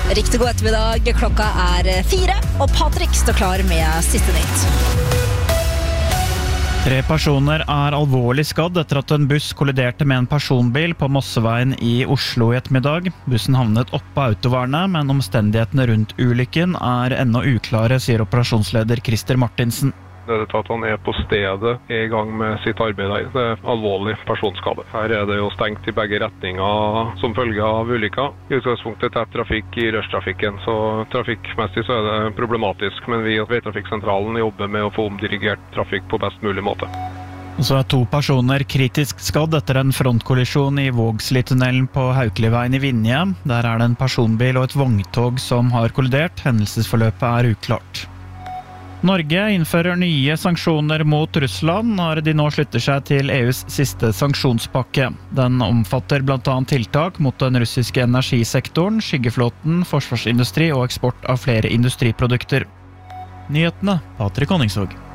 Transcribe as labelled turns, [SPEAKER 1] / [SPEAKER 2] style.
[SPEAKER 1] Riktig god ettermiddag, klokka 4, og Patrick står klar med siste nytt.
[SPEAKER 2] 3 personer alvorlig skadd etter at en buss kolliderte med en personbil på Mosseveien i Oslo i ettermiddag. Bussen havnet oppe av autovernet, men omstendighetene rundt ulykken ennå uklare, sier operasjonsleder Christer Martinsen.
[SPEAKER 3] Nødetatene på stedet i gang med sitt arbeid her. Det alvorlig personskade. Her det jo stengt i begge retninger som følge av ulykka. I utgangspunktet tett trafikk i rushtrafikken, så trafikkmessig så det problematisk. Men vi i Veitrafikksentralen jobber med å få omdirigert trafikk på best mulig måte.
[SPEAKER 2] Så 2 personer kritisk skadd etter en frontkollisjon i Vågslitunnelen på Haukeliveien i Vinje. Der det en personbil og et vogntog som har kollidert. Hendelsesforløpet uklart. Norge innfører nye sanksjoner mot Russland når de nå slutter seg til EUs siste sanksjonspakke. Den omfatter blant annet tiltak mot den russiske energisektoren, skyggeflåten, forsvarsindustri og eksport av flere industriprodukter. Nyhetene, Patrick Honningsvåg.